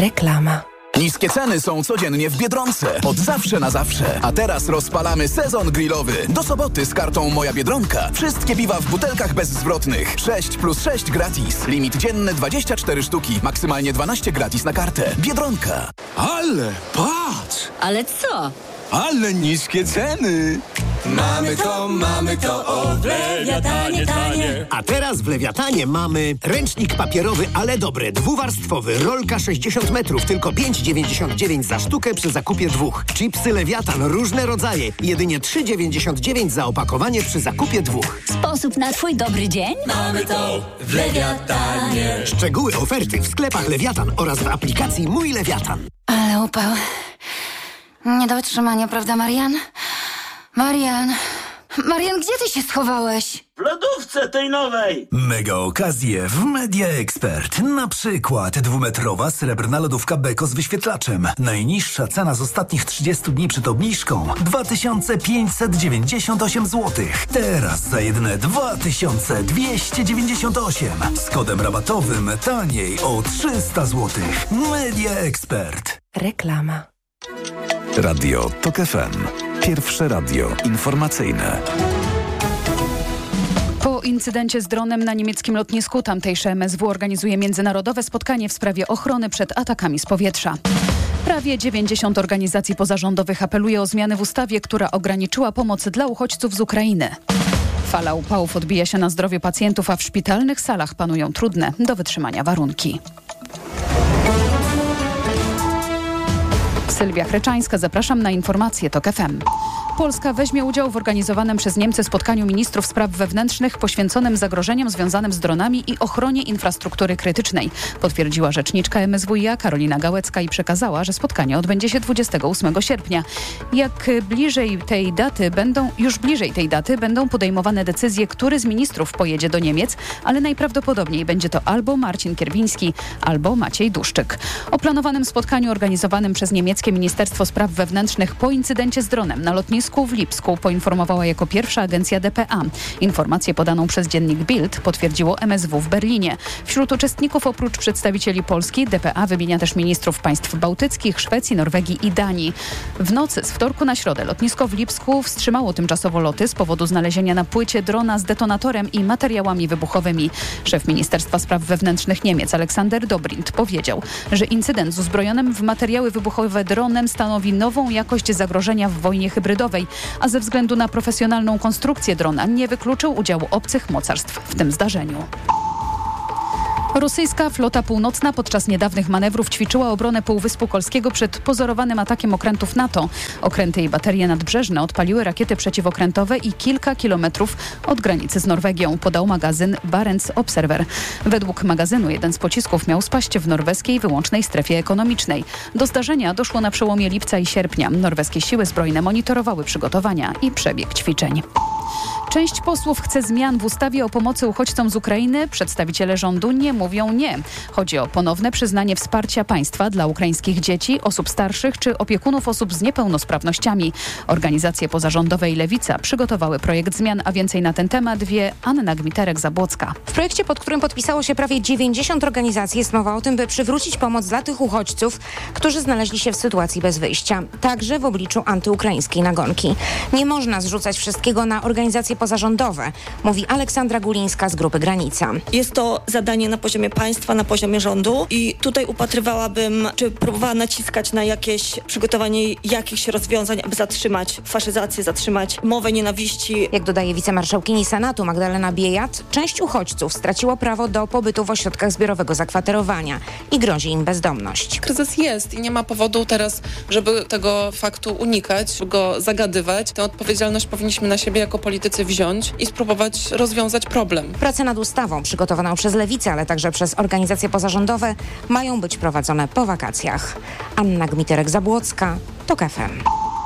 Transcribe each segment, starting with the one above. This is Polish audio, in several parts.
Reklama. Niskie ceny są codziennie w Biedronce. Od zawsze na zawsze. A teraz rozpalamy sezon grillowy. Do soboty z kartą Moja Biedronka. Wszystkie piwa w butelkach bezzwrotnych. 6+6 gratis. Limit dzienny 24 sztuki. Maksymalnie 12 gratis na kartę. Biedronka. Ale patrz! Ale co? Ale niskie ceny! Mamy to, o, w Lewiatanie tanie. A teraz w Lewiatanie mamy ręcznik papierowy, ale dobry, dwuwarstwowy, rolka 60 metrów, tylko 5,99 za sztukę przy zakupie 2. Chipsy Lewiatan, różne rodzaje, jedynie 3,99 za opakowanie przy zakupie 2. Sposób na twój dobry dzień? Mamy to w Lewiatanie. Szczegóły oferty w sklepach Lewiatan oraz w aplikacji Mój Lewiatan. Ale upał. Nie do wytrzymania, prawda, Marian? Marian, gdzie ty się schowałeś? W lodówce tej nowej! Mega okazje w Media Expert. Na przykład 2-metrowa srebrna lodówka Beko z wyświetlaczem. Najniższa cena z ostatnich 30 dni przed obniżką 2598 zł. Teraz za jedyne 2298. Z kodem rabatowym taniej o 300 zł. Media Expert. Reklama. Radio TOK FM. Pierwsze radio informacyjne. Po incydencie z dronem na niemieckim lotnisku tamtejsze MSW organizuje międzynarodowe spotkanie w sprawie ochrony przed atakami z powietrza. Prawie 90 organizacji pozarządowych apeluje o zmiany w ustawie, która ograniczyła pomoc dla uchodźców z Ukrainy. Fala upałów odbija się na zdrowiu pacjentów, a w szpitalnych salach panują trudne do wytrzymania warunki. Sylwia Chreczańska, zapraszam na informacje TOK FM. Polska weźmie udział w organizowanym przez Niemcy spotkaniu ministrów spraw wewnętrznych poświęconym zagrożeniom związanym z dronami i ochronie infrastruktury krytycznej, potwierdziła rzeczniczka MSWiA Karolina Gałecka i przekazała, że spotkanie odbędzie się 28 sierpnia. Już bliżej tej daty będą podejmowane decyzje, który z ministrów pojedzie do Niemiec, ale najprawdopodobniej będzie to albo Marcin Kierwiński, albo Maciej Duszczyk. O planowanym spotkaniu organizowanym przez niemieckie Ministerstwo Spraw Wewnętrznych po incydencie z dronem na lotnisku w Lipsku poinformowała jako pierwsza agencja dpa. Informację podaną przez dziennik Bild potwierdziło MSW w Berlinie. Wśród uczestników oprócz przedstawicieli Polski dpa wymienia też ministrów państw bałtyckich, Szwecji, Norwegii i Danii. W nocy z wtorku na środę lotnisko w Lipsku wstrzymało tymczasowo loty z powodu znalezienia na płycie drona z detonatorem i materiałami wybuchowymi. Szef Ministerstwa Spraw Wewnętrznych Niemiec Aleksander Dobrindt powiedział, że incydent z uzbrojonym w materiały wybuchowe dronem stanowi nową jakość zagrożenia w wojnie hybrydowej, a ze względu na profesjonalną konstrukcję drona nie wykluczył udziału obcych mocarstw w tym zdarzeniu. Rosyjska flota północna podczas niedawnych manewrów ćwiczyła obronę Półwyspu Kolskiego przed pozorowanym atakiem okrętów NATO. Okręty i baterie nadbrzeżne odpaliły rakiety przeciwokrętowe i kilka kilometrów od granicy z Norwegią, podał magazyn Barents Observer. Według magazynu jeden z pocisków miał spaść w norweskiej wyłącznej strefie ekonomicznej. Do zdarzenia doszło na przełomie lipca i sierpnia. Norweskie siły zbrojne monitorowały przygotowania i przebieg ćwiczeń. Część posłów chce zmian w ustawie o pomocy uchodźcom z Ukrainy. Przedstawiciele rządu nie mówią nie. Chodzi o ponowne przyznanie wsparcia państwa dla ukraińskich dzieci, osób starszych czy opiekunów osób z niepełnosprawnościami. Organizacje pozarządowe i Lewica przygotowały projekt zmian, a więcej na ten temat wie Anna Gmiterek-Zabłocka. W projekcie, pod którym podpisało się prawie 90 organizacji, jest mowa o tym, by przywrócić pomoc dla tych uchodźców, którzy znaleźli się w sytuacji bez wyjścia, także w obliczu antyukraińskiej nagonki. Nie można zrzucać wszystkiego na organizacje pozarządowe, mówi Aleksandra Gulińska z Grupy Granica. Jest to zadanie na poziomie państwa, na poziomie rządu i tutaj upatrywałabym, czy próbowała naciskać na jakieś przygotowanie jakichś rozwiązań, aby zatrzymać faszyzację, zatrzymać mowę nienawiści. Jak dodaje wicemarszałkini Senatu Magdalena Biejat, część uchodźców straciło prawo do pobytu w ośrodkach zbiorowego zakwaterowania i grozi im bezdomność. Kryzys jest i nie ma powodu teraz, żeby tego faktu unikać, go zagadywać. Tę odpowiedzialność powinniśmy na siebie jako politycy wziąć i spróbować rozwiązać problem. Prace nad ustawą przygotowaną przez Lewicę, ale także przez organizacje pozarządowe mają być prowadzone po wakacjach. Anna Gmiterek-Zabłocka, TOK FM.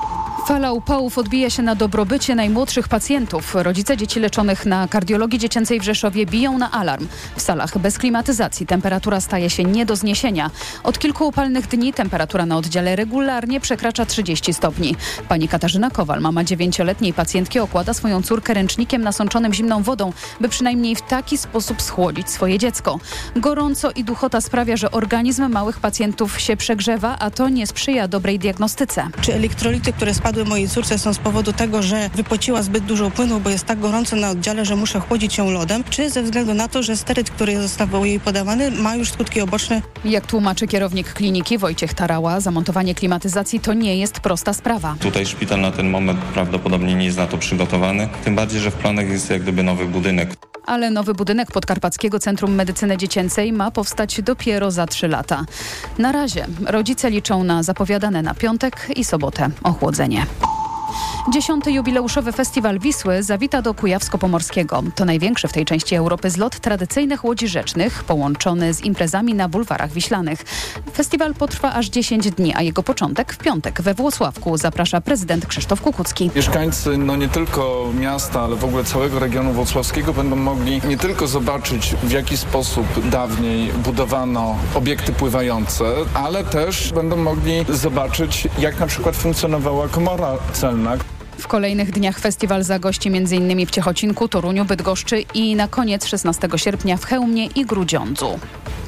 Fala upałów odbija się na dobrobycie najmłodszych pacjentów. Rodzice dzieci leczonych na kardiologii dziecięcej w Rzeszowie biją na alarm. W salach bez klimatyzacji temperatura staje się nie do zniesienia. Od kilku upalnych dni temperatura na oddziale regularnie przekracza 30 stopni. Pani Katarzyna Kowal, mama 9-letniej pacjentki, okłada swoją córkę ręcznikiem nasączonym zimną wodą, by przynajmniej w taki sposób schłodzić swoje dziecko. Gorąco i duchota sprawia, że organizm małych pacjentów się przegrzewa, a to nie sprzyja dobrej diagnostyce. Czy elektrolity, które spadły mojej córce, są z powodu tego, że wypociła zbyt dużo płynu, bo jest tak gorąco na oddziale, że muszę chłodzić ją lodem, czy ze względu na to, że steryt, który został jej podawany, ma już skutki uboczne? Jak tłumaczy kierownik kliniki Wojciech Tarała, zamontowanie klimatyzacji to nie jest prosta sprawa. Tutaj szpital na ten moment prawdopodobnie nie jest na to przygotowany, tym bardziej, że w planach jest jak gdyby nowy budynek. Ale nowy budynek Podkarpackiego Centrum Medycyny Dziecięcej ma powstać dopiero za 3 lata. Na razie rodzice liczą na zapowiadane na piątek i sobotę ochłodzenie. 10. jubileuszowy Festiwal Wisły zawita do Kujawsko-Pomorskiego. To największy w tej części Europy zlot tradycyjnych łodzi rzecznych, połączony z imprezami na bulwarach wiślanych. Festiwal potrwa aż 10 dni, a jego początek w piątek we Włocławku zaprasza prezydent Krzysztof Kukucki. Mieszkańcy nie tylko miasta, ale w ogóle całego regionu włocławskiego będą mogli nie tylko zobaczyć, w jaki sposób dawniej budowano obiekty pływające, ale też będą mogli zobaczyć, jak na przykład funkcjonowała komora celna. W kolejnych dniach festiwal zagości m.in. w Ciechocinku, Toruniu, Bydgoszczy i na koniec 16 sierpnia w Chełmie i Grudziądzu.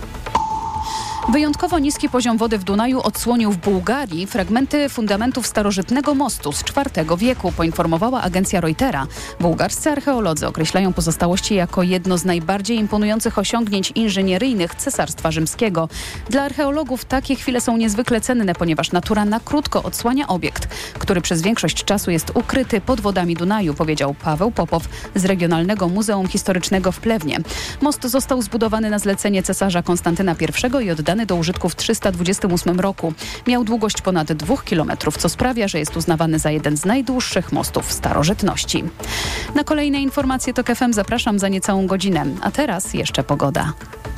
Wyjątkowo niski poziom wody w Dunaju odsłonił w Bułgarii fragmenty fundamentów starożytnego mostu z IV wieku, poinformowała agencja Reutera. Bułgarscy archeolodzy określają pozostałości jako jedno z najbardziej imponujących osiągnięć inżynieryjnych Cesarstwa Rzymskiego. Dla archeologów takie chwile są niezwykle cenne, ponieważ natura na krótko odsłania obiekt, który przez większość czasu jest ukryty pod wodami Dunaju, powiedział Paweł Popow z Regionalnego Muzeum Historycznego w Plewnie. Most został zbudowany na zlecenie cesarza Konstantyna I i oddany do użytku w 328 roku. Miał długość ponad 2 kilometrów, co sprawia, że jest uznawany za jeden z najdłuższych mostów w starożytności. Na kolejne informacje TOK FM zapraszam za niecałą godzinę. A teraz jeszcze pogoda.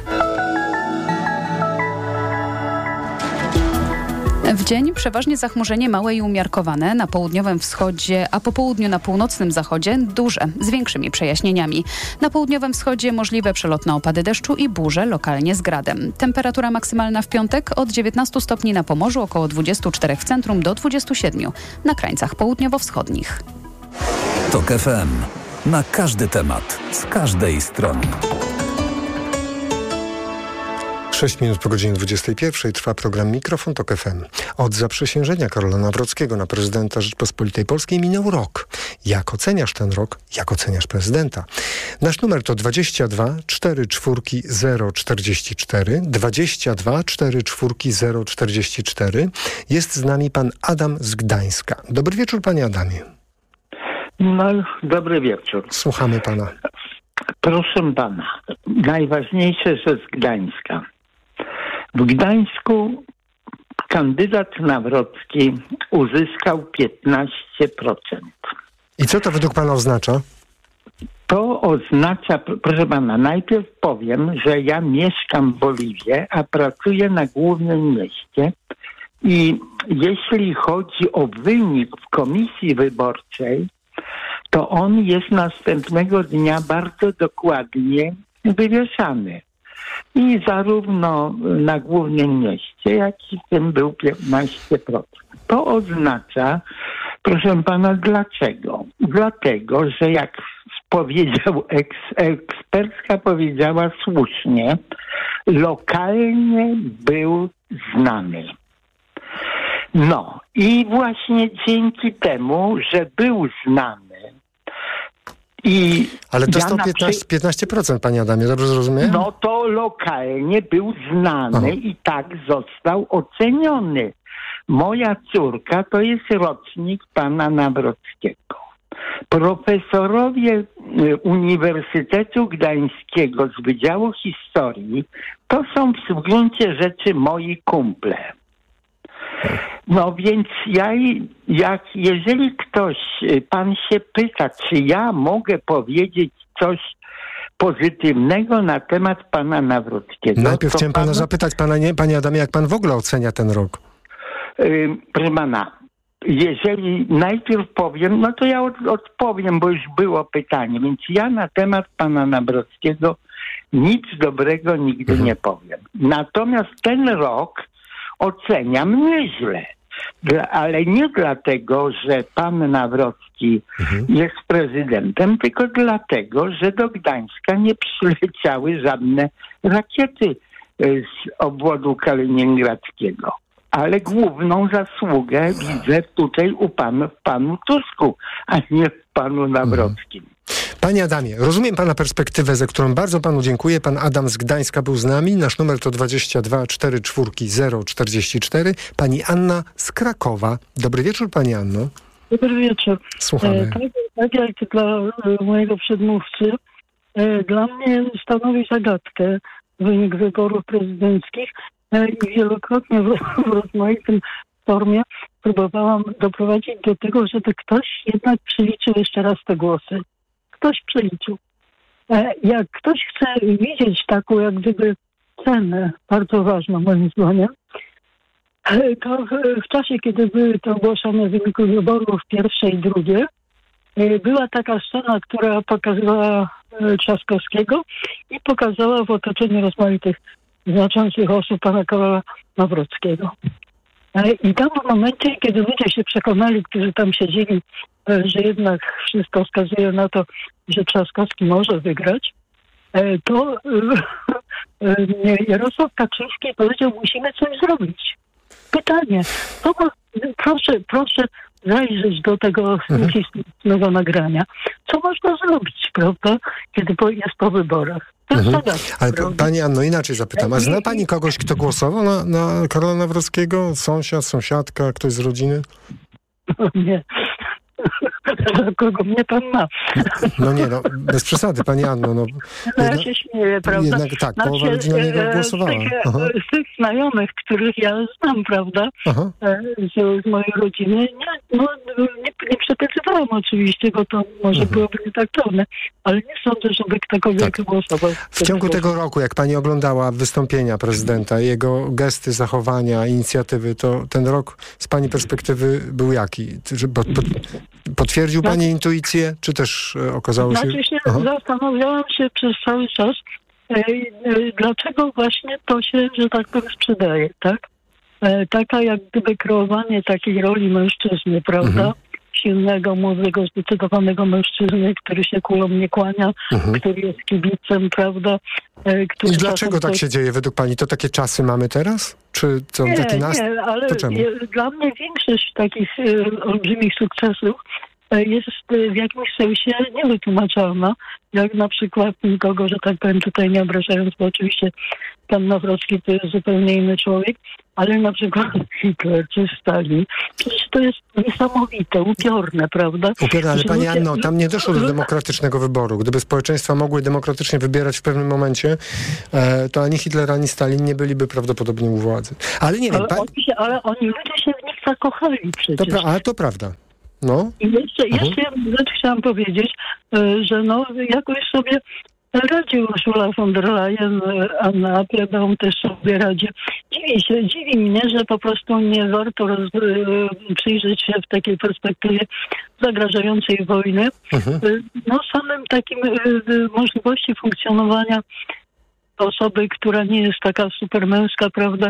W dzień przeważnie zachmurzenie małe i umiarkowane na południowym wschodzie, a po południu na północnym zachodzie duże, z większymi przejaśnieniami. Na południowym wschodzie możliwe przelotne opady deszczu i burze, lokalnie z gradem. Temperatura maksymalna w piątek od 19 stopni na Pomorzu, około 24 w centrum do 27 na krańcach południowo-wschodnich. TOK FM. Na każdy temat, z każdej strony. 6 minut po godzinie 21 trwa program Mikrofon TOK FM. Od zaprzysiężenia Karola Nawrockiego na prezydenta Rzeczpospolitej Polskiej minął rok. Jak oceniasz ten rok? Jak oceniasz prezydenta? Nasz numer to 22 44 044. 22 44 044. Jest z nami pan Adam z Gdańska. Dobry wieczór, panie Adamie. No, dobry wieczór. Słuchamy pana. Proszę pana, najważniejsze, że z Gdańska. W Gdańsku kandydat Nawrocki uzyskał 15%. I co to według pana oznacza? To oznacza, proszę pana, najpierw powiem, że ja mieszkam w Oliwie, a pracuję na głównym mieście i jeśli chodzi o wynik w komisji wyborczej, to on jest następnego dnia bardzo dokładnie wywieszany. I zarówno na głównym mieście, jak i w tym był 15%. To oznacza, proszę pana, dlaczego? Dlatego, że jak powiedział ekspertka powiedziała słusznie, lokalnie był znany. No i właśnie dzięki temu, że był znany, ale to jest 15%, panie Adamie, dobrze zrozumiałem? No to lokalnie był znany i tak został oceniony. Moja córka to jest rocznik pana Nawrockiego. Profesorowie Uniwersytetu Gdańskiego z Wydziału Historii to są w gruncie rzeczy moi kumple. No więc jeżeli pan się pyta, czy ja mogę powiedzieć coś pozytywnego na temat pana Nawrockiego. Najpierw chciałem pana zapytać, panie Adamie, jak pan w ogóle ocenia ten rok? Proszę pana, jeżeli najpierw powiem, no to ja odpowiem, bo już było pytanie, więc ja na temat pana Nawrockiego nic dobrego nigdy nie powiem. Natomiast ten rok oceniam nieźle. Ale nie dlatego, że pan Nawrocki jest prezydentem, tylko dlatego, że do Gdańska nie przyleciały żadne rakiety z obwodu kaliningradzkiego. Ale główną zasługę widzę tutaj w panu Tusku, a nie w panu Nawrockim. Panie Adamie, rozumiem pana perspektywę, za którą bardzo panu dziękuję. Pan Adam z Gdańska był z nami. Nasz numer to 22 44 044. Pani Anna z Krakowa. Dobry wieczór, pani Anno. Dobry wieczór. Słuchamy. Tak jak dla mojego przedmówcy, dla mnie stanowi zagadkę wynik wyborów prezydenckich i wielokrotnie w rozmaitym formie próbowałam doprowadzić do tego, żeby ktoś jednak przeliczył jeszcze raz te głosy. Ktoś przeliczył. Jak ktoś chce widzieć taką jak gdyby cenę, bardzo ważną moim zdaniem, to w czasie, kiedy były to ogłoszone wyniki wyborów pierwsze i drugie, była taka scena, która pokazywała Trzaskowskiego i pokazała w otoczeniu rozmaitych znaczących osób pana Karola Nawrockiego. I tam w momencie, kiedy ludzie się przekonali, którzy tam siedzieli, że jednak wszystko wskazuje na to, że Trzaskowski może wygrać, to Jarosław Kaczyński powiedział, musimy coś zrobić. Pytanie, proszę zajrzeć do tego statystycznego nagrania. Co można zrobić, prawda, kiedy jest po wyborach? Ale pani Anno, inaczej zapytam. A zna pani kogoś, kto głosował na Karola Nawrockiego? Sąsiad, sąsiadka, ktoś z rodziny? Nie. Kogo mnie pan ma? No nie, bez przesady, pani Anno. No, ja się śmieję, prawda? Jednak tak, połowa ludzi na niego głosowała. Z tych znajomych, których ja znam, prawda, z mojej rodziny, nie przepytywałam oczywiście, bo to może byłoby nietaktowne, ale nie sądzę, żeby ktokolwiek głosował. W ciągu tego roku, jak pani oglądała wystąpienia prezydenta, jego gesty, zachowania, inicjatywy, to ten rok z pani perspektywy był jaki? Potwierdził pani intuicję, czy też okazało się... Znaczy zastanawiałam się przez cały czas, dlaczego właśnie to się, że tak powiem, sprzedaje, tak? Taka jak gdyby kreowanie takiej roli mężczyzny, prawda? Silnego, młodego, zdecydowanego mężczyzny, który się kulą nie kłania, który jest kibicem, prawda? I dlaczego tak się dzieje według pani? To takie czasy mamy teraz? Czy to taki Nie, ale dla mnie większość takich olbrzymich sukcesów jest w jakimś sensie niewytłumaczalna, jak na przykład nikogo, że tak powiem, tutaj nie obrażając, bo oczywiście pan Nawrocki to jest zupełnie inny człowiek, ale na przykład Hitler czy Stalin, przecież to jest niesamowite, upiorne, prawda? Upiorne, ale pani Anno, tam nie doszło do demokratycznego wyboru. Gdyby społeczeństwa mogły demokratycznie wybierać w pewnym momencie, to ani Hitler, ani Stalin nie byliby prawdopodobnie u władzy. Ale nie wiem... Ale oni ludzie się w nich zakochali przecież. Ale to prawda. No. I jeszcze jedną rzecz chciałam powiedzieć, że jakoś sobie radzi Ursula von der Leyen, Anna Applebaum też sobie radzi. Dziwi mnie, że po prostu nie warto przyjrzeć się w takiej perspektywie zagrażającej wojny. Samym takim możliwości funkcjonowania osoby, która nie jest taka supermęska, prawda,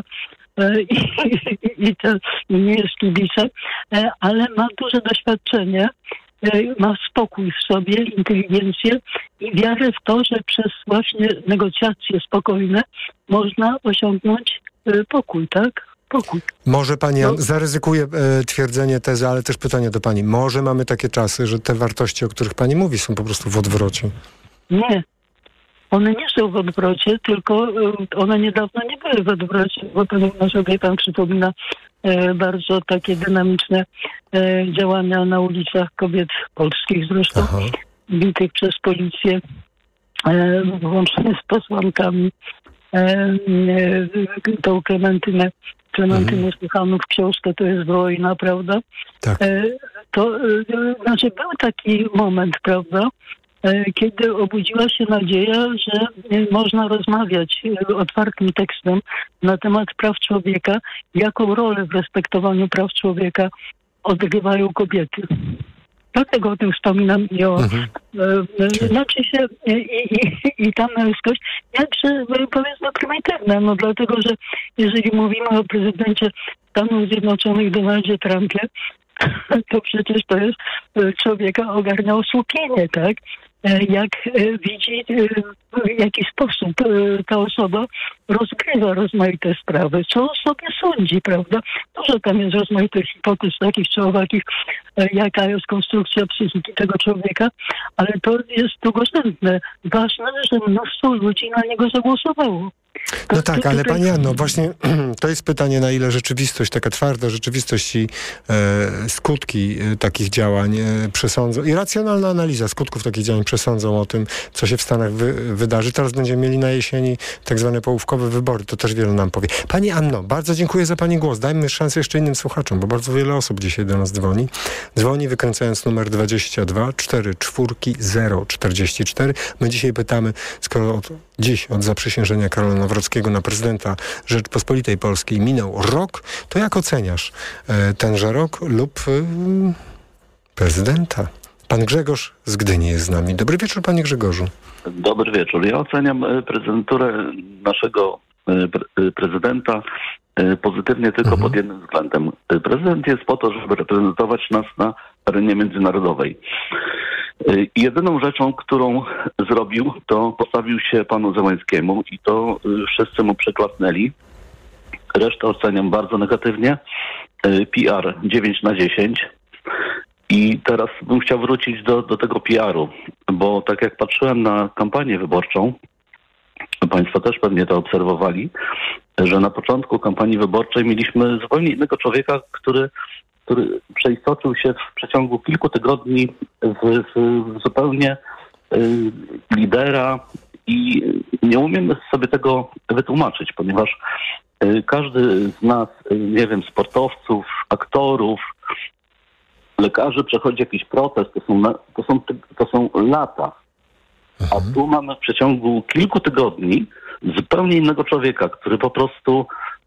i nie jest kibicem, ale ma duże doświadczenie, ma spokój w sobie, inteligencję i wiarę w to, że przez właśnie negocjacje spokojne można osiągnąć pokój, tak? Pokój. Może pani, zaryzykuję twierdzenie, tezy, ale też pytanie do pani. Może mamy takie czasy, że te wartości, o których pani mówi, są po prostu w odwrocie? Nie. One nie są w odwrocie, tylko one niedawno nie były w odwrocie, bo pewnie sobie pan przypomina bardzo takie dynamiczne działania na ulicach kobiet polskich zresztą, bitych przez policję, włączone z posłankami, tą Klementynę Suchanów, książkę To jest wojna, prawda? Tak. To znaczy był taki moment, prawda, kiedy obudziła się nadzieja, że można rozmawiać otwartym tekstem na temat praw człowieka, jaką rolę w respektowaniu praw człowieka odgrywają kobiety. Dlatego o tym wspominam i znaczy się i ta męskość, jakże powiedzmy prymitywna, no dlatego, że jeżeli mówimy o prezydencie Stanów Zjednoczonych Donaldzie Trumpie, to przecież to jest człowieka ogarniał słupienie, tak? Jak widzi, w jaki sposób ta osoba rozgrywa rozmaite sprawy, co on sobie sądzi, prawda? To, że tam jest rozmaitych hipotez takich czy owakich, jaka jest konstrukcja psychiki tego człowieka, ale to jest drugorzędne. Ważne, że mnóstwo ludzi na niego zagłosowało. No tak, ale pani Anno, właśnie to jest pytanie, na ile rzeczywistość, taka twarda rzeczywistość i skutki takich działań przesądzą, i racjonalna analiza skutków takich działań przesądzą o tym, co się w Stanach wydarzy. Teraz będziemy mieli na jesieni tak zwane połówkowe wybory, to też wiele nam powie. Pani Anno, bardzo dziękuję za pani głos. Dajmy szansę jeszcze innym słuchaczom, bo bardzo wiele osób dzisiaj do nas dzwoni. Dzwoni wykręcając numer 22 44 044. My dzisiaj pytamy, skoro dziś od zaprzysiężenia Karola Nawrockiego na prezydenta Rzeczypospolitej Polskiej minął rok, to jak oceniasz tenże rok lub prezydenta? Pan Grzegorz z Gdyni jest z nami. Dobry wieczór, panie Grzegorzu. Dobry wieczór. Ja oceniam prezydenturę naszego prezydenta pozytywnie tylko pod jednym względem. Prezydent jest po to, żeby reprezentować nas na arenie międzynarodowej. I jedyną rzeczą, którą zrobił, to postawił się panu Zełańskiemu i to wszyscy mu przyklasnęli. Resztę oceniam bardzo negatywnie. PR 9/10. I teraz bym chciał wrócić do tego PR-u, bo tak jak patrzyłem na kampanię wyborczą, państwo też pewnie to obserwowali, że na początku kampanii wyborczej mieliśmy zupełnie innego człowieka, który przeistoczył się w przeciągu kilku tygodni w zupełnie lidera i nie umiemy sobie tego wytłumaczyć, ponieważ każdy z nas, nie wiem, sportowców, aktorów, lekarzy przechodzi jakiś protest, to są lata. A tu mamy w przeciągu kilku tygodni zupełnie innego człowieka, który po prostu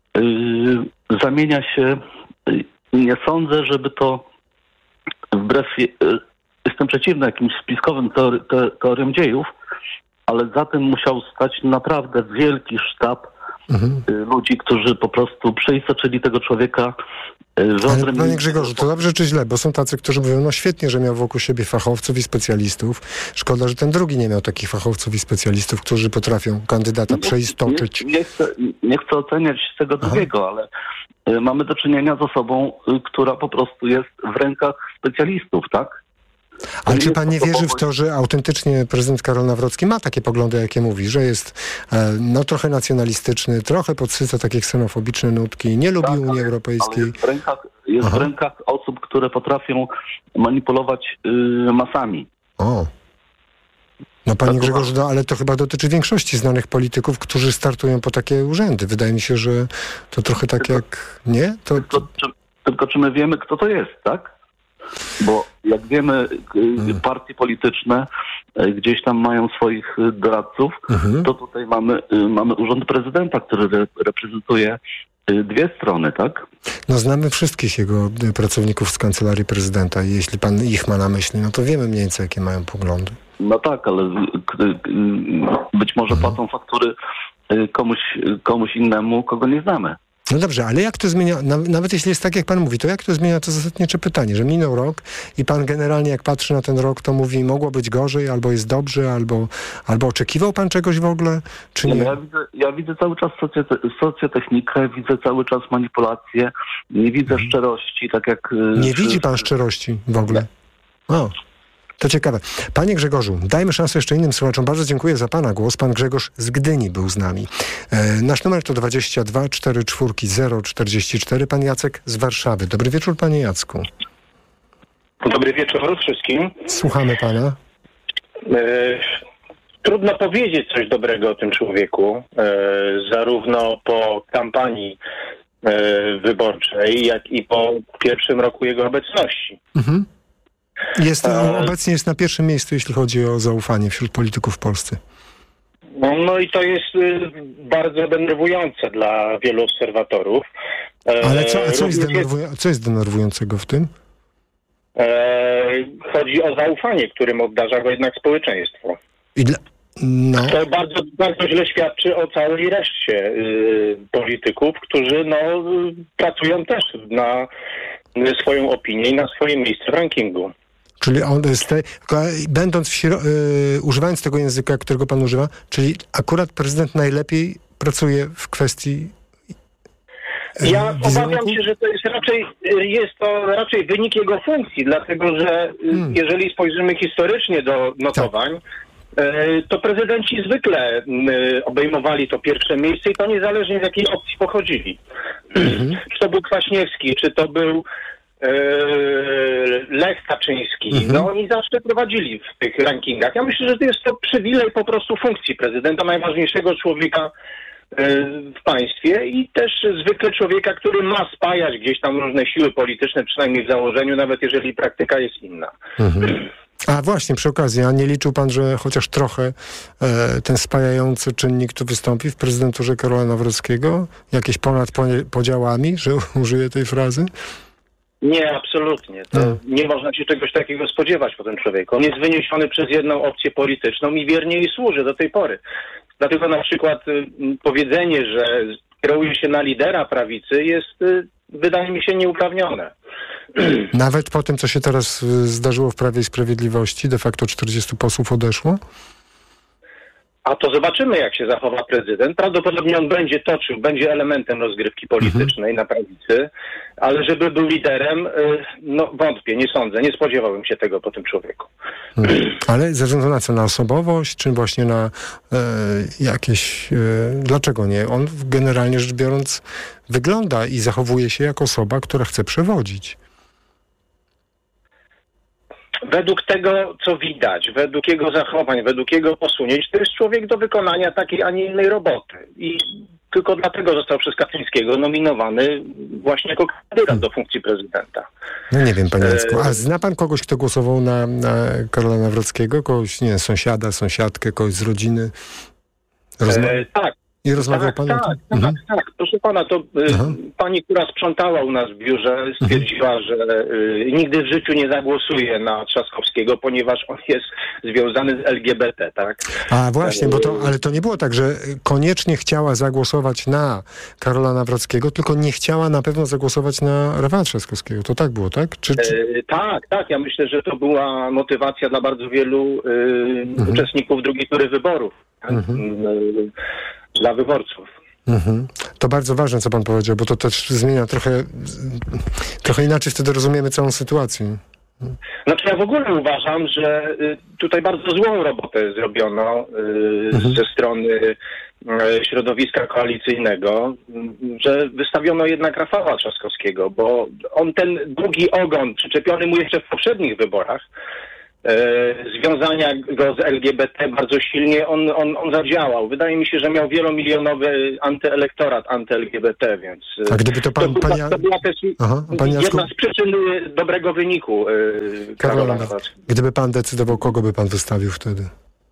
zamienia się. Nie sądzę, żeby to wbrew... Jestem przeciwny jakimś spiskowym teoriom dziejów, ale za tym musiał stać naprawdę wielki sztab ludzi, którzy po prostu przeistoczyli tego człowieka. Ale panie Grzegorzu, to dobrze czy źle? Bo są tacy, którzy mówią, no świetnie, że miał wokół siebie fachowców i specjalistów. Szkoda, że ten drugi nie miał takich fachowców i specjalistów, którzy potrafią kandydata przeistoczyć. Nie chcę oceniać tego drugiego, ale mamy do czynienia z osobą, która po prostu jest w rękach specjalistów, tak? Ale czy pan nie wierzy w to, że autentycznie prezydent Karol Nawrocki ma takie poglądy, jakie mówi, że jest trochę nacjonalistyczny, trochę podsyca takie ksenofobiczne nutki, nie lubi Unii Europejskiej? Jest w rękach osób, które potrafią manipulować masami. O. No panie Grzegorzu, ale to chyba dotyczy większości znanych polityków, którzy startują po takie urzędy. Wydaje mi się, że to trochę tak jak... Nie? Tylko czy my wiemy, kto to jest, tak? Bo jak wiemy, partie polityczne gdzieś tam mają swoich doradców, to tutaj mamy urząd prezydenta, który reprezentuje dwie strony, tak? No znamy wszystkich jego pracowników z kancelarii prezydenta i jeśli pan ich ma na myśli, no to wiemy mniej więcej, jakie mają poglądy. No tak, ale być może płacą faktury komuś innemu, kogo nie znamy. No dobrze, ale jak to zmienia, nawet jeśli jest tak, jak pan mówi, to jak to zmienia to zasadnicze pytanie, że minął rok i pan generalnie jak patrzy na ten rok, to mówi, mogło być gorzej, albo jest dobrze, albo oczekiwał pan czegoś w ogóle, czy nie? Ja widzę cały czas socjotechnikę, widzę cały czas manipulację, nie widzę szczerości, tak jak... Nie widzi pan szczerości w ogóle? O. To ciekawe. Panie Grzegorzu, dajmy szansę jeszcze innym słuchaczom. Bardzo dziękuję za pana głos. Pan Grzegorz z Gdyni był z nami. Nasz numer to 22 44 044. Pan Jacek z Warszawy. Dobry wieczór, panie Jacku. Dobry wieczór wszystkim. Słuchamy pana. Trudno powiedzieć coś dobrego o tym człowieku, zarówno po kampanii wyborczej, jak i po pierwszym roku jego obecności. Obecnie jest na pierwszym miejscu, jeśli chodzi o zaufanie wśród polityków w Polsce. No i to jest bardzo denerwujące dla wielu obserwatorów. Ale co jest denerwującego w tym? Chodzi o zaufanie, którym obdarza go jednak społeczeństwo. To bardzo, bardzo źle świadczy o całej reszcie polityków, którzy pracują też na swoją opinię i na swoje miejsce w rankingu. Czyli on będąc używając tego języka, którego pan używa, czyli akurat prezydent najlepiej pracuje w kwestii ja obawiam się, że to jest raczej wynik jego funkcji, dlatego że jeżeli spojrzymy historycznie do notowań, to prezydenci zwykle obejmowali to pierwsze miejsce i to niezależnie z jakiej opcji pochodzili. Czy to był Kwaśniewski, czy to był Lech Kaczyński. Oni zawsze prowadzili w tych rankingach. Ja myślę, że to jest to przywilej po prostu funkcji prezydenta, najważniejszego człowieka w państwie i też zwykle człowieka, który ma spajać gdzieś tam różne siły polityczne, przynajmniej w założeniu, nawet jeżeli praktyka jest inna. A właśnie, przy okazji, a nie liczył pan, że chociaż trochę ten spajający czynnik tu wystąpi w prezydenturze Karola Nawrockiego? Jakieś ponad podziałami, że użyję tej frazy? Nie, absolutnie. Nie można się czegoś takiego spodziewać po tym człowieku. On jest wyniesiony przez jedną opcję polityczną i wiernie jej służy do tej pory. Dlatego na przykład powiedzenie, że kieruje się na lidera prawicy jest, wydaje mi się, nieuprawnione. Nawet po tym, co się teraz zdarzyło w Prawie i Sprawiedliwości, de facto 40 posłów odeszło? A to zobaczymy, jak się zachowa prezydent. Prawdopodobnie on będzie elementem rozgrywki politycznej na prawicy, ale żeby był liderem, wątpię, nie sądzę, nie spodziewałbym się tego po tym człowieku. Ale ze względu na co? Na osobowość, czy właśnie na jakieś... Dlaczego nie? On generalnie rzecz biorąc wygląda i zachowuje się jak osoba, która chce przewodzić. Według tego, co widać, według jego zachowań, według jego posunięć, to jest człowiek do wykonania takiej, a nie innej roboty. I tylko dlatego został przez Kaczyńskiego nominowany właśnie jako kandydat do funkcji prezydenta. No nie wiem, panie Jacku, a zna pan kogoś, kto głosował na Karola Nawrockiego? Kogoś, nie wiem, sąsiada, sąsiadkę, kogoś z rodziny? Tak. I rozmawiał pan o tym? Tak. Proszę pana, to pani, która sprzątała u nas w biurze, stwierdziła, że nigdy w życiu nie zagłosuje na Trzaskowskiego, ponieważ on jest związany z LGBT, tak? A właśnie, ale to nie było tak, że koniecznie chciała zagłosować na Karola Nawrockiego, tylko nie chciała na pewno zagłosować na Rafała Trzaskowskiego. To tak było, tak? Tak. Ja myślę, że to była motywacja dla bardzo wielu uczestników drugiej tury wyborów. Tak? Dla wyborców. To bardzo ważne, co pan powiedział, bo to też zmienia trochę inaczej wtedy rozumiemy całą sytuację. Znaczy ja w ogóle uważam, że tutaj bardzo złą robotę zrobiono ze strony środowiska koalicyjnego, że wystawiono jednak Rafała Trzaskowskiego, bo on ten długi ogon przyczepiony mu jeszcze w poprzednich wyborach, związania go z LGBT bardzo silnie, on zadziałał. Wydaje mi się, że miał wielomilionowy antyelektorat anty-LGBT, więc a gdyby to to była też jedna z przyczyn dobrego wyniku Karola Nawrockiego. Gdyby pan decydował, kogo by pan wystawił wtedy?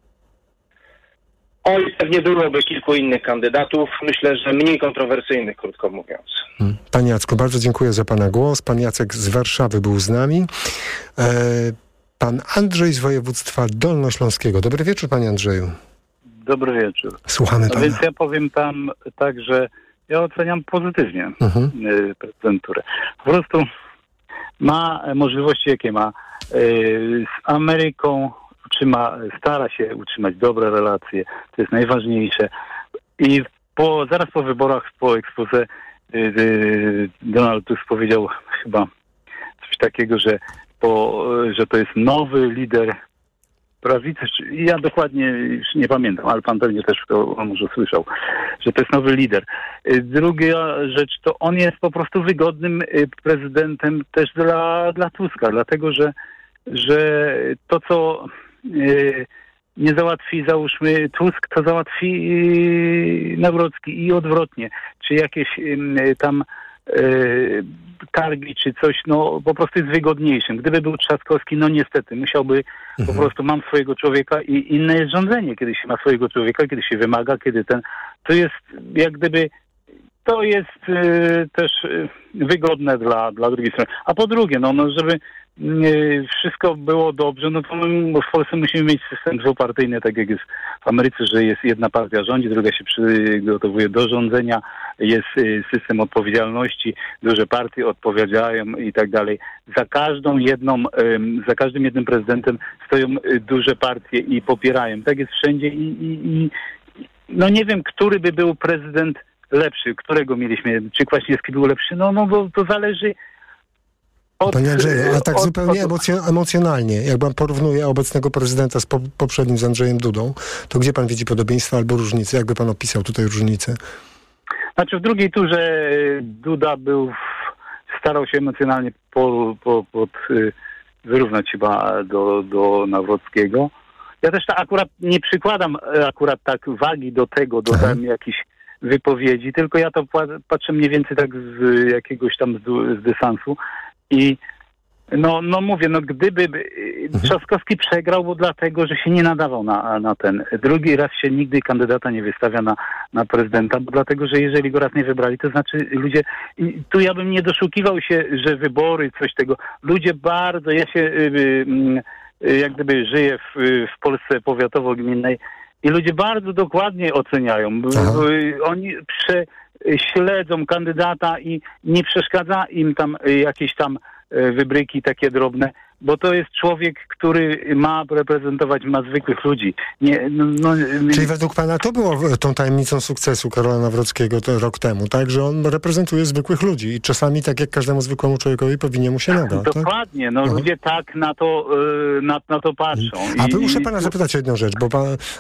Oj, pewnie byłoby kilku innych kandydatów. Myślę, że mniej kontrowersyjnych, krótko mówiąc. Panie Jacku, bardzo dziękuję za pana głos. Pan Jacek z Warszawy był z nami. Pan Andrzej z województwa dolnośląskiego. Dobry wieczór, panie Andrzeju. Dobry wieczór. Słuchamy pana. Więc ja powiem tam tak, że ja oceniam pozytywnie prezydenturę. Po prostu ma możliwości, jakie ma. Z Ameryką stara się utrzymać dobre relacje. To jest najważniejsze. I zaraz po wyborach, po exposé Donald Tusk powiedział chyba coś takiego, że to jest nowy lider prawicy. Ja dokładnie już nie pamiętam, ale pan pewnie też to może słyszał, że to jest nowy lider. Druga rzecz, to on jest po prostu wygodnym prezydentem też dla Tuska, dlatego że to, co nie załatwi, załóżmy, Tusk, to załatwi Nawrocki i odwrotnie. Czy jakieś tam targi czy coś, po prostu jest wygodniejszym. Gdyby był Trzaskowski, niestety, musiałby po prostu, mam swojego człowieka i inne jest rządzenie, kiedy się ma swojego człowieka, kiedy się wymaga, to jest jak gdyby to jest też wygodne dla drugiej strony. A po drugie, żeby wszystko było dobrze, no to my w Polsce musimy mieć system dwupartyjny, tak jak jest w Ameryce, że jest jedna partia rządzi, druga się przygotowuje do rządzenia, jest system odpowiedzialności, duże partie odpowiadają i tak dalej. Za każdym jednym prezydentem stoją duże partie i popierają. Tak jest wszędzie i no nie wiem, który by był prezydent lepszy, którego mieliśmy, czy Kwaśniewski był lepszy, bo to zależy Panie Andrzeju, a tak zupełnie emocjonalnie, jak pan porównuje obecnego prezydenta z poprzednim, z Andrzejem Dudą, to gdzie pan widzi podobieństwa albo różnice? Jakby pan opisał tutaj różnice? Znaczy w drugiej turze Duda starał się emocjonalnie wyrównać chyba do Nawrockiego. Ja też akurat nie przykładam tak wagi do tego, dodałem jakichś wypowiedzi, tylko ja to patrzę mniej więcej tak z jakiegoś tam z dystansu. I mówię, gdyby Trzaskowski przegrał, bo dlatego, że się nie nadawał na ten. Drugi raz się nigdy kandydata nie wystawia na prezydenta, bo dlatego, że jeżeli go raz nie wybrali, to znaczy ludzie, i tu ja bym nie doszukiwał się, że wybory, coś tego. Ludzie bardzo, ja się jak gdyby żyję w Polsce powiatowo-gminnej i ludzie bardzo dokładnie oceniają. Oni śledzą kandydata i nie przeszkadza im tam jakieś tam wybryki takie drobne, bo to jest człowiek, który ma reprezentować zwykłych ludzi. Czyli według pana to było tą tajemnicą sukcesu Karola Nawrockiego rok temu, tak? Że on reprezentuje zwykłych ludzi i czasami tak jak każdemu zwykłemu człowiekowi powinien mu się nadać. Dokładnie, tak? Ludzie tak na to patrzą. A muszę pana zapytać o jedną rzecz, bo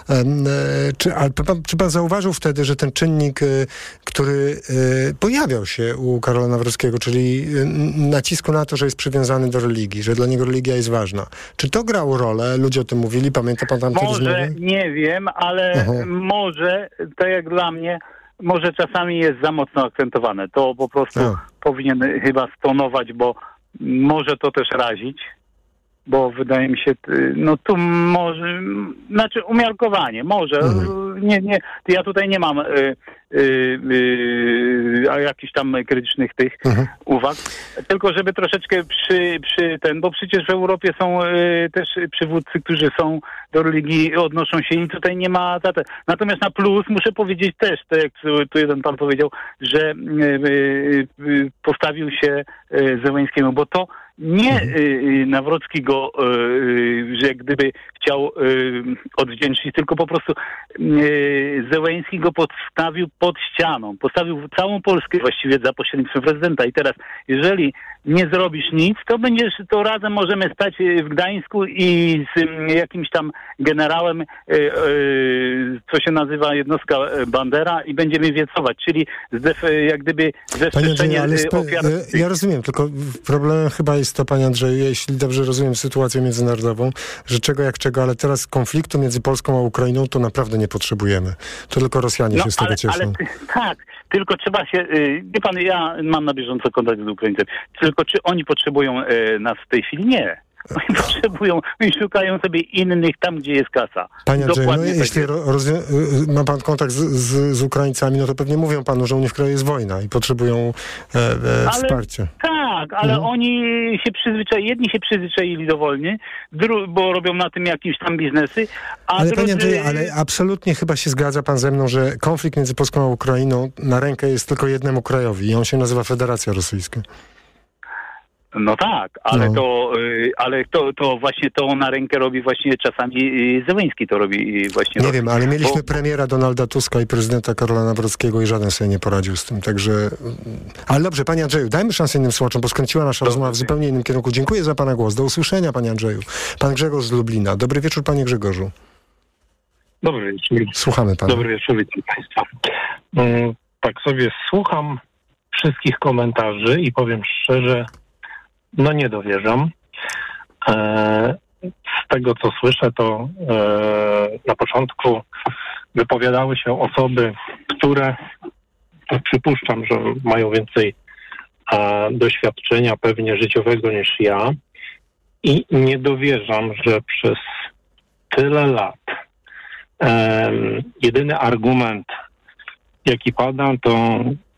czy pan zauważył wtedy, że ten czynnik, który pojawiał się u Karola Nawrockiego, czyli nacisku na to, że jest przywiązany do religii, że dla niego religia jest ważna. Czy to grało rolę? Ludzie o tym mówili? Pamięta pan tam te rozmowy? Może, nie wiem, ale może, tak jak dla mnie, może czasami jest za mocno akcentowane. To po prostu powinien chyba stonować, bo może to też razić, bo wydaje mi się, tu może, znaczy umiarkowanie, może, nie, ja tutaj nie mam jakichś tam krytycznych tych uwag, tylko żeby troszeczkę bo przecież w Europie są też przywódcy, którzy są do religii, odnoszą się i tutaj nie ma natomiast na plus muszę powiedzieć też, tak jak tu jeden pan powiedział, że postawił się Zełenskiemu, bo to nie Nawrocki go, że gdyby chciał odwdzięczyć, tylko po prostu Zełenski go postawił pod ścianą. Postawił całą Polskę właściwie za pośrednictwem prezydenta. I teraz, jeżeli nie zrobisz nic, to razem możemy stać w Gdańsku i z jakimś tam generałem, co się nazywa jednostka Bandera i będziemy wiecować, czyli jak gdyby zeszczenie ofiar. Ja rozumiem, tylko problemem chyba jest to, panie Andrzeju, jeśli dobrze rozumiem sytuację międzynarodową, że czego jak czego, ale teraz konfliktu między Polską a Ukrainą to naprawdę nie potrzebujemy. To tylko Rosjanie się z tego cieszą. Tak, tylko trzeba się... Wie pan, ja mam na bieżąco kontakt z Ukraińcami. Tylko czy oni potrzebują nas w tej chwili? Nie. Oni potrzebują, oni szukają sobie innych tam, gdzie jest kasa. Panie Andrzeju, jeśli ma pan kontakt z Ukraińcami, no to pewnie mówią panu, że u nich w kraju jest wojna i potrzebują wsparcia. Tak, ale oni się jedni się przyzwyczaili do wojny, bo robią na tym jakieś tam biznesy, ale panie Andrzeju, ale absolutnie chyba się zgadza pan ze mną, że konflikt między Polską a Ukrainą na rękę jest tylko jednemu krajowi i on się nazywa Federacja Rosyjska. No tak, ale to właśnie to na rękę robi właśnie czasami Zełenski to robi właśnie. Nie wiem, ale mieliśmy premiera Donalda Tuska i prezydenta Karola Nawrockiego i żaden sobie nie poradził z tym, także... Ale dobrze, panie Andrzeju, dajmy szansę innym słuchaczom, bo skręciła nasza rozmowa w zupełnie innym kierunku. Dziękuję za pana głos. Do usłyszenia, panie Andrzeju. Pan Grzegorz z Lublina. Dobry wieczór, panie Grzegorzu. Dobry wieczór. Słuchamy pana. Dobry wieczór, witam państwa. Tak sobie słucham wszystkich komentarzy i powiem szczerze, nie dowierzam. Z tego, co słyszę, to na początku wypowiadały się osoby, które przypuszczam, że mają więcej doświadczenia pewnie życiowego niż ja i nie dowierzam, że przez tyle lat jedyny argument, jaki pada, to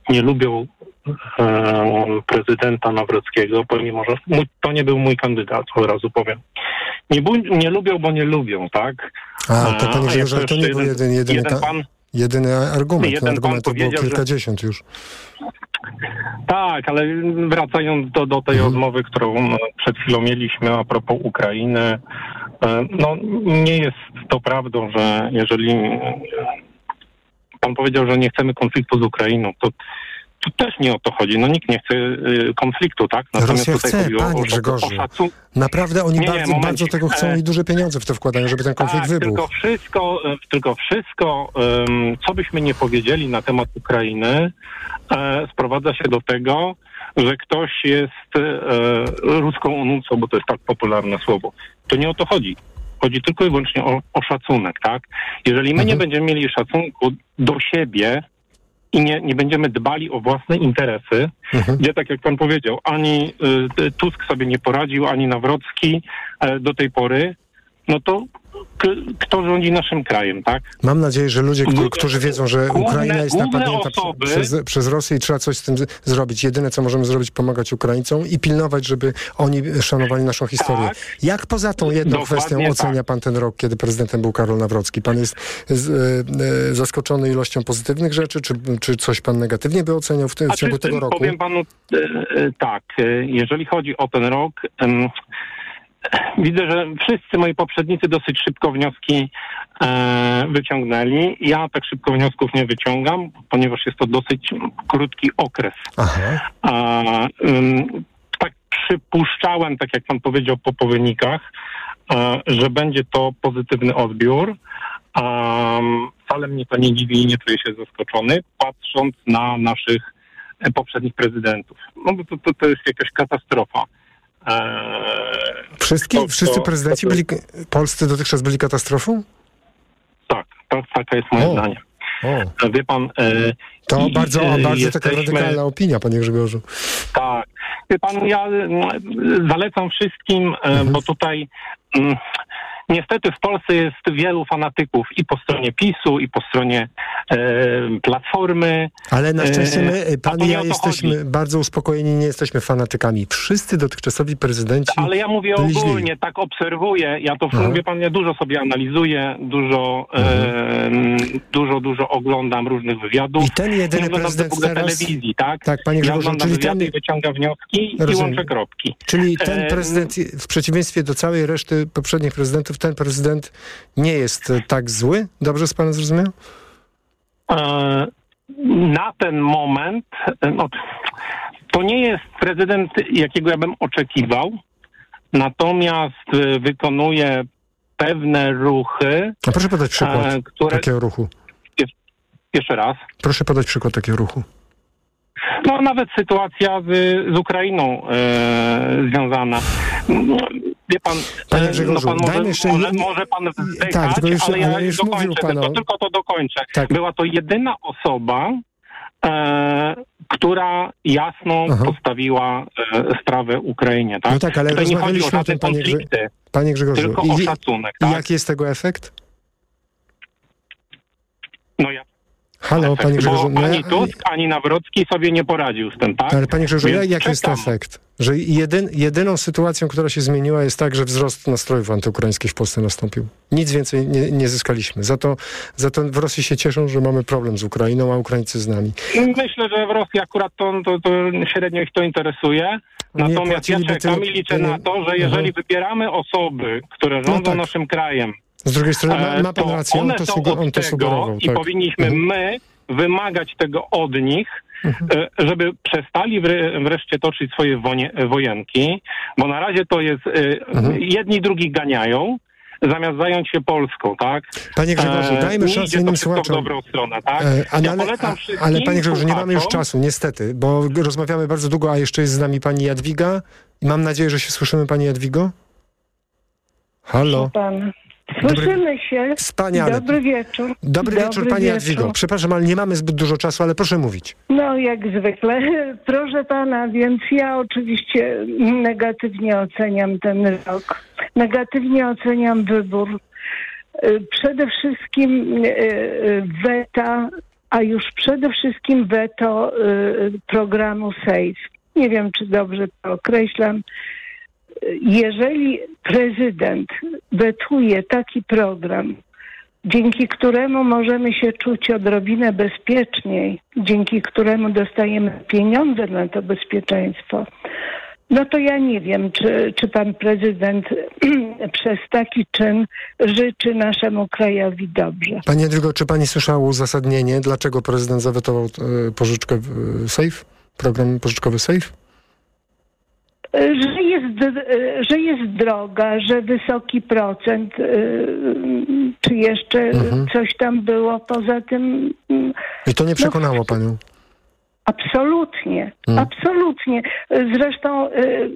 nie lubią prezydenta Nawrockiego, pomimo że to nie był mój kandydat, od razu powiem. Nie lubią, bo nie lubią, tak? To panie Grzegorzu, to nie był jedyny argument. Argumentów było kilkadziesiąt już. Tak, ale wracając do tej rozmowy, którą przed chwilą mieliśmy a propos Ukrainy, no nie jest to prawdą, że jeżeli pan powiedział, że nie chcemy konfliktu z Ukrainą, to też nie o to chodzi. No nikt nie chce konfliktu, tak? Natomiast Rosja chce, panie Grzegorzu. Naprawdę oni bardzo tego chcą i duże pieniądze w to wkładają, żeby ten konflikt wybuchł. Tylko wszystko, co byśmy nie powiedzieli na temat Ukrainy, sprowadza się do tego, że ktoś jest ruską onucą, bo to jest tak popularne słowo. To nie o to chodzi. Chodzi tylko i wyłącznie o szacunek, tak? Jeżeli my nie będziemy mieli szacunku do siebie i nie będziemy dbali o własne interesy, gdzie, tak jak pan powiedział, ani Tusk sobie nie poradził, ani Nawrocki do tej pory, no to kto rządzi naszym krajem, tak? Mam nadzieję, że ludzie, którzy wiedzą, że Ukraina jest napadnięta przez Rosję i trzeba coś z tym zrobić. Jedyne, co możemy zrobić, pomagać Ukraińcom i pilnować, żeby oni szanowali naszą historię. Tak. Jak poza tą jedną kwestią ocenia pan ten rok, kiedy prezydentem był Karol Nawrocki? Pan jest zaskoczony ilością pozytywnych rzeczy, czy coś pan negatywnie by oceniał w ciągu tego roku? Powiem panu tak, jeżeli chodzi o ten rok... Widzę, że wszyscy moi poprzednicy dosyć szybko wnioski wyciągnęli. Ja tak szybko wniosków nie wyciągam, ponieważ jest to dosyć krótki okres. Tak przypuszczałem, tak jak pan powiedział po wynikach, że będzie to pozytywny odbiór. Wcale mnie to nie dziwi i nie czuję się zaskoczony, patrząc na naszych poprzednich prezydentów. No bo to jest jakaś katastrofa. Wszyscy prezydenci polscy dotychczas byli katastrofą? Tak, taka jest moje zdanie. Wie pan... to bardzo taka radykalna opinia, panie Grzegorzu. Tak. Wie pan, ja zalecam wszystkim, bo tutaj... Niestety w Polsce jest wielu fanatyków i po stronie PiS-u, i po stronie Platformy. Ale na szczęście my, pan i ja jesteśmy bardzo uspokojeni, nie jesteśmy fanatykami. Wszyscy dotychczasowi prezydenci... Ale ja mówię ogólnie, tak obserwuję. Ja to mówię pan, ja dużo sobie analizuję, dużo oglądam różnych wywiadów. I ten jedyny prezydent teraz... telewizji, tak? Tak, panie Grzegorzu, ja czyli ten... wyciąga wnioski i łączę kropki. Czyli ten prezydent, w przeciwieństwie do całej reszty poprzednich prezydentów, ten prezydent nie jest tak zły? Dobrze z panem zrozumiał? Na ten moment to nie jest prezydent, jakiego ja bym oczekiwał, natomiast wykonuje pewne ruchy. A proszę podać przykład takiego ruchu. Jeszcze raz. Proszę podać przykład takiego ruchu. No nawet sytuacja z Ukrainą związana. Wie pan, panie Grzegorzu, pan może pan wzdychać, tak, ale ja już dokończę, tylko to dokończę. Tak. Była to jedyna osoba, która jasno postawiła sprawę Ukrainie. Tak? No tak, ale tutaj nie chodzi o o tym, panie Grzegorzu. Tylko o szacunek. Tak? I jaki jest tego efekt? No ja... Halo, panie Grzegorzu. Bo ani Tusk, ani Nawrocki sobie nie poradził z tym, tak? Ale panie Grzegorzu, jaki jest efekt? Że jedyną sytuacją, która się zmieniła, jest tak, że wzrost nastrojów antyukraińskich w Polsce nastąpił. Nic więcej nie zyskaliśmy. Za to w Rosji się cieszą, że mamy problem z Ukrainą, a Ukraińcy z nami. Myślę, że w Rosji akurat to średnio ich to interesuje. Natomiast ja czekam i liczę na to, że jeżeli wybieramy osoby, które rządzą naszym krajem, z drugiej strony ma pan rację, on to sugerował. I powinniśmy my wymagać tego od nich, żeby przestali wreszcie toczyć swoje wojenki, bo na razie to jest jedni drugich ganiają, zamiast zająć się Polską, tak? Panie Grzegorzu, dajmy szansę innym słuchaczom. W dobrą stronę, tak? Ale panie Grzegorzu, nie mamy już czasu, niestety, bo rozmawiamy bardzo długo, a jeszcze jest z nami pani Jadwiga i mam nadzieję, że się słyszymy, pani Jadwigo. Halo. Słyszymy się. Wspaniale. Dobry wieczór. Dobry wieczór, pani Jadwigo. Przepraszam, ale nie mamy zbyt dużo czasu, ale proszę mówić. No, jak zwykle. Proszę pana, więc ja oczywiście negatywnie oceniam ten rok. Negatywnie oceniam wybór. Przede wszystkim weta a już przede wszystkim weto programu SAFE. Nie wiem, czy dobrze to określam. Jeżeli prezydent wetuje taki program, dzięki któremu możemy się czuć odrobinę bezpieczniej, dzięki któremu dostajemy pieniądze na to bezpieczeństwo, no to ja nie wiem, czy pan prezydent przez taki czyn życzy naszemu krajowi dobrze. Pani Jadwigo, czy pani słyszała uzasadnienie, dlaczego prezydent zawetował pożyczkę SAFE? Program pożyczkowy SAFE? Że jest droga, że wysoki procent, czy jeszcze coś tam było poza tym. I to nie przekonało panią? Absolutnie, absolutnie. Zresztą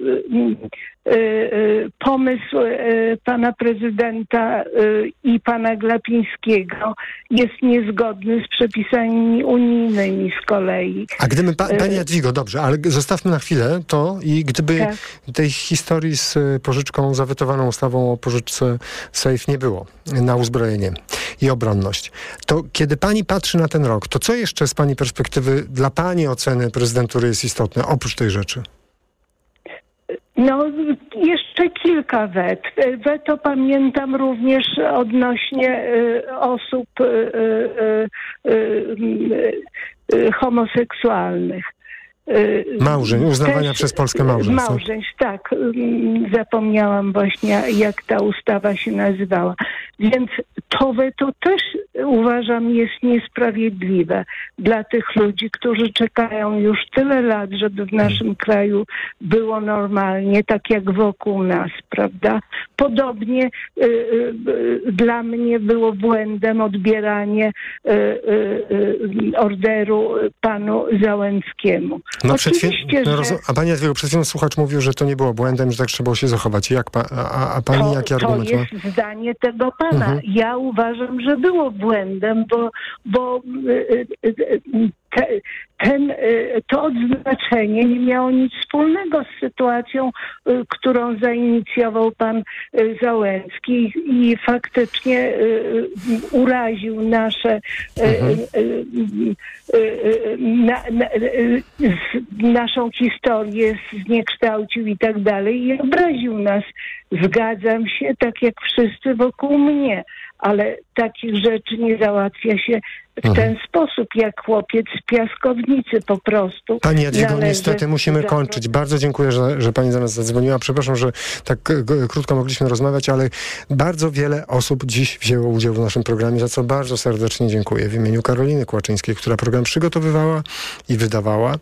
pomysł pana prezydenta i pana Glapińskiego jest niezgodny z przepisami unijnymi z kolei. A gdyby, pani Jadwigo, dobrze, ale zostawmy na chwilę to i gdyby tej historii z pożyczką zawetowaną ustawą o pożyczce SAFE nie było na uzbrojenie i obronność, to kiedy pani patrzy na ten rok, to co jeszcze z pani perspektywy dla pani oceny prezydentury jest istotne, oprócz tej rzeczy? No, jeszcze kilka wet. Weto pamiętam również odnośnie osób homoseksualnych. Uznawania przez Polskę małżeństw. Małżeństw, tak. Zapomniałam właśnie, jak ta ustawa się nazywała. Więc to weto też uważam jest niesprawiedliwe dla tych ludzi, którzy czekają już tyle lat, żeby w naszym kraju było normalnie, tak jak wokół nas, prawda? Podobnie dla mnie było błędem odbieranie orderu panu Załęckiemu. No a pani Jadwigo, przed chwilą słuchacz mówił, że to nie było błędem, że tak trzeba się zachować. A pani jaki argument ma? To jest zdanie tego pana. Ja uważam, że było błędem, bo to odznaczenie nie miało nic wspólnego z sytuacją, którą zainicjował pan Załęcki i faktycznie uraził nasze naszą historię, zniekształcił i tak dalej i obraził nas. Zgadzam się, tak jak wszyscy wokół mnie, ale takich rzeczy nie załatwia się w ten sposób, jak chłopiec z piaskownicy po prostu. Pani Jadwigo, niestety musimy kończyć. Bardzo dziękuję, że pani do nas zadzwoniła. Przepraszam, że tak krótko mogliśmy rozmawiać, ale bardzo wiele osób dziś wzięło udział w naszym programie, za co bardzo serdecznie dziękuję. W imieniu Karoliny Kłaczyńskiej, która program przygotowywała i wydawała,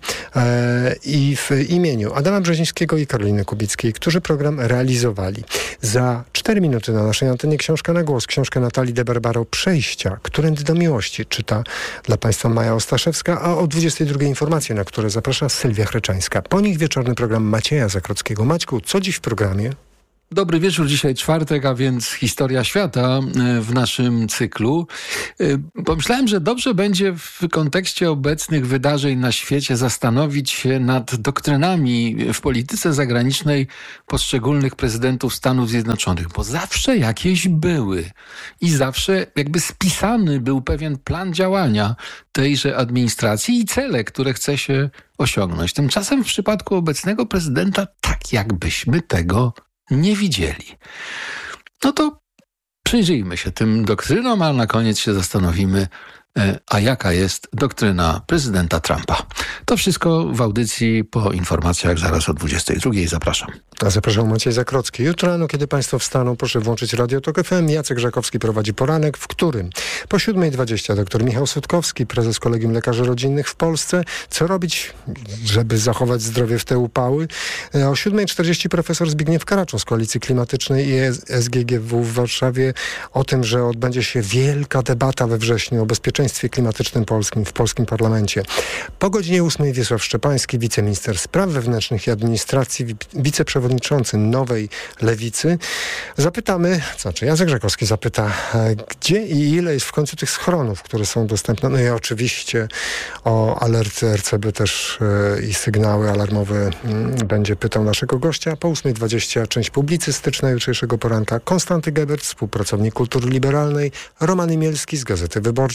i w imieniu Adama Brzezińskiego i Karoliny Kubickiej, którzy program realizowali. Za 4 minuty na naszej antenie Książka na głos. Książkę Natalii de Barbaro Przejścia, Którędy do miłości czyta dla państwa Maja Ostaszewska, a o 22 informacje, na które zaprasza Sylwia Chreczańska. Po nich wieczorny program Macieja Zakrockiego. Maćku, co dziś w programie? Dobry wieczór, dzisiaj czwartek, a więc historia świata w naszym cyklu. Pomyślałem, że dobrze będzie w kontekście obecnych wydarzeń na świecie zastanowić się nad doktrynami w polityce zagranicznej poszczególnych prezydentów Stanów Zjednoczonych, bo zawsze jakieś były i zawsze jakby spisany był pewien plan działania tejże administracji i cele, które chce się osiągnąć. Tymczasem w przypadku obecnego prezydenta tak jakbyśmy tego nie widzieli. No to przyjrzyjmy się tym doktrynom, a na koniec się zastanowimy, a jaka jest doktryna prezydenta Trumpa. To wszystko w audycji po informacjach zaraz o 22. Zapraszam. A zapraszam Maciej Zakrocki. Jutro rano, kiedy państwo wstaną, proszę włączyć Radio Tok FM. Jacek Żakowski prowadzi poranek, w którym po 7:20 dr Michał Sutkowski, prezes Kolegium Lekarzy Rodzinnych w Polsce. Co robić, żeby zachować zdrowie w te upały? O 7:40 profesor Zbigniew Karaczun z Koalicji Klimatycznej i SGGW w Warszawie o tym, że odbędzie się wielka debata we wrześniu o bezpieczeństwie klimatycznym polskim w polskim parlamencie. Po godzinie 8:00 Wiesław Szczepański, wiceminister spraw wewnętrznych i administracji, wiceprzewodniczący Nowej Lewicy. Zapytamy, znaczy Jacek Żakowski zapyta, gdzie i ile jest w końcu tych schronów, które są dostępne. No i oczywiście o alerty RCB też i sygnały alarmowe będzie pytał naszego gościa. Po 8:20 część publicystyczna jutrzejszego poranka. Konstanty Gebert, współpracownik Kultury Liberalnej, Roman Imielski z Gazety Wyborczej,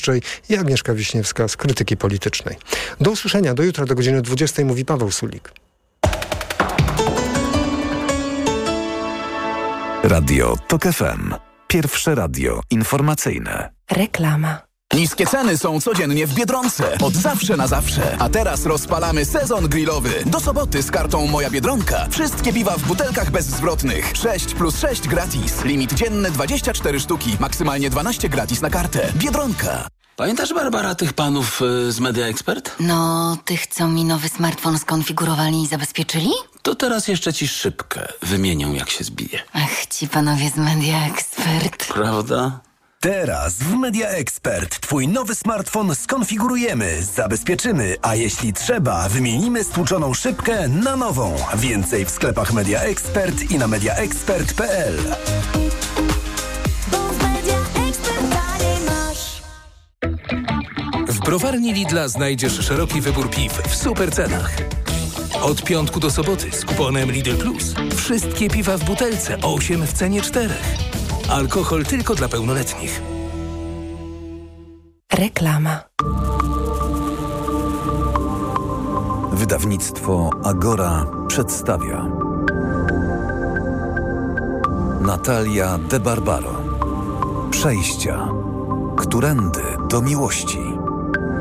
i Agnieszka Wiśniewska z Krytyki Politycznej. Do usłyszenia, do jutra, do godziny 20 mówi Paweł Sulik. Radio TOK FM. Pierwsze radio informacyjne. Reklama. Niskie ceny są codziennie w Biedronce. Od zawsze na zawsze. A teraz rozpalamy sezon grillowy. Do soboty z kartą Moja Biedronka. Wszystkie piwa w butelkach bezzwrotnych. 6+6 gratis. Limit dzienny 24 sztuki. Maksymalnie 12 gratis na kartę. Biedronka. Pamiętasz, Barbara, tych panów z Media Expert? No, tych, co mi nowy smartfon skonfigurowali i zabezpieczyli? To teraz jeszcze ci szybkę wymienią, jak się zbije. Ach, ci panowie z Media Expert. Prawda? Teraz w Media Expert Twój nowy smartfon skonfigurujemy, zabezpieczymy, a jeśli trzeba, wymienimy stłuczoną szybkę na nową. Więcej w sklepach Media Expert i na mediaexpert.pl. W browarni Lidla znajdziesz szeroki wybór piw w super cenach. Od piątku do soboty z kuponem Lidl Plus. Wszystkie piwa w butelce, 8 w cenie 4. Alkohol tylko dla pełnoletnich. Reklama. Wydawnictwo Agora przedstawia Natalia de Barbaro. Przejścia. Którędy do miłości.